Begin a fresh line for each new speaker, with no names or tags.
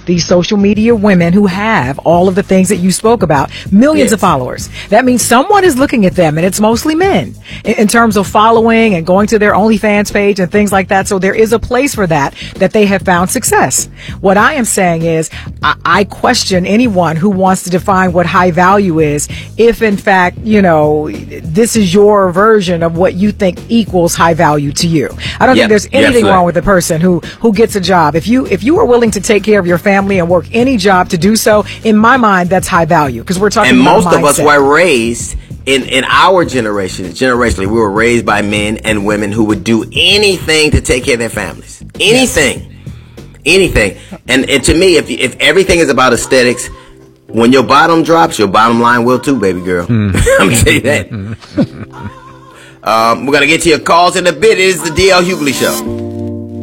these social media women who have all of the things that you spoke about, millions of followers. That means someone is looking at them, and it's mostly men in terms of following and going to their OnlyFans page and things like that. So there is a place for that they have found success. What I am saying is I question anyone who wants to define what high value is if, in fact, this is your version of what you think equals high value to you. I don't think there's anything wrong with the person who gets a job. If you are willing to take care of your family and work any job to do so, in my mind, that's high value, because we're talking about mindset. And most of us were raised in our generation, generationally, we were raised by men and women who would do anything to take care of their families. Anything. And to me, if everything is about aesthetics, when your bottom drops, your bottom line will too, baby girl. I'm gonna tell you that. We're gonna get to your calls in a bit. It is the DL Hughley Show.